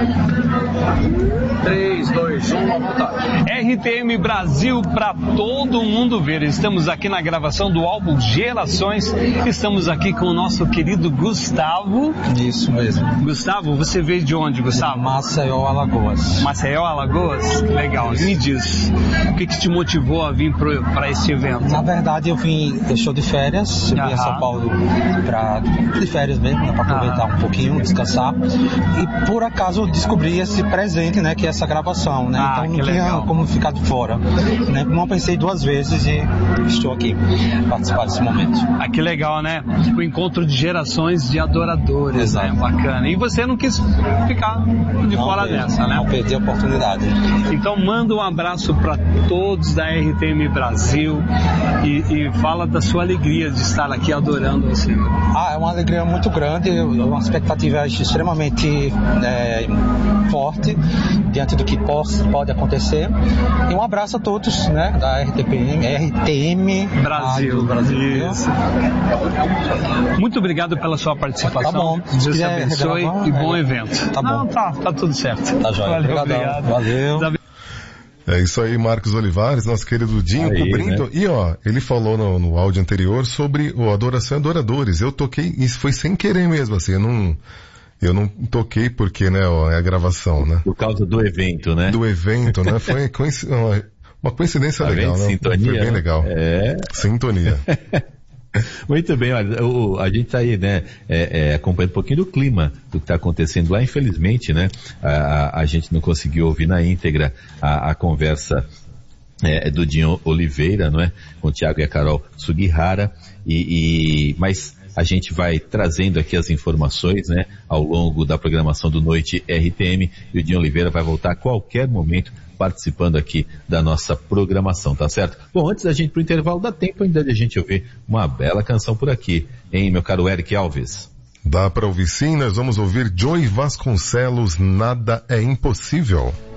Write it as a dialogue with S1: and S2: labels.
S1: 3, 2, 1,
S2: RTM Brasil para todo mundo ver. Estamos aqui na gravação do álbum Gerações. Estamos aqui com o nosso querido Gustavo.
S3: Isso mesmo.
S2: Gustavo, você veio de onde, Gustavo?
S3: Maceió, Alagoas.
S2: Maceió, Alagoas? Legal. Me diz, o que te motivou a vir para esse evento?
S3: Na verdade, eu estou de férias. Eu vim a São Paulo de férias mesmo, para aproveitar um pouquinho, descansar. E por acaso eu descobri esse presente, né, que é essa gravação, né? Então não tinha como ficar de fora, né? Não pensei duas vezes e estou aqui participar desse momento.
S2: Ah, que legal, né? O encontro de gerações de adoradores. Exato. Né? Bacana. E você não quis ficar de fora dessa, né?
S3: Não perdi a oportunidade.
S2: Então manda um abraço para todos da RTM Brasil e fala da sua alegria de estar aqui adorando o Senhor.
S3: É uma alegria muito grande, uma expectativa extremamente forte diante do que pode acontecer. E um abraço a todos, né, da RTM
S2: Brasil.
S3: Isso.
S2: Muito obrigado pela sua participação.
S3: Tá bom.
S2: Deus te abençoe e bom evento.
S3: Tá bom.
S2: Tá tudo certo.
S3: Tá jóia.
S2: Obrigado.
S3: Valeu.
S4: É isso aí, Marcos Olivares, nosso querido Dinho, aí, cobrindo. Né? E ele falou no áudio anterior sobre o Adoração e Adoradores. Eu toquei, isso foi sem querer mesmo, assim, eu não toquei porque, né, é a gravação, né?
S5: Por causa do evento, né?
S4: Do evento, né? Foi uma coincidência legal, né?
S5: Sintonia,
S4: foi bem legal. Sintonia.
S5: Muito bem, olha, a gente está aí, né, acompanhando um pouquinho do clima do que está acontecendo lá. Infelizmente, né, a gente não conseguiu ouvir na íntegra a conversa do Dinho Oliveira, não é, com o Thiago e a Carol Sugihara, mas a gente vai trazendo aqui as informações, né, ao longo da programação do Noite RTM, e o Dinho Oliveira vai voltar a qualquer momento participando aqui da nossa programação, tá certo? Bom, antes da gente ir pro intervalo, dá tempo ainda de a gente ouvir uma bela canção por aqui, hein, meu caro Eric Alves?
S4: Dá para ouvir sim, nós vamos ouvir Joey Vasconcelos, Nada é Impossível.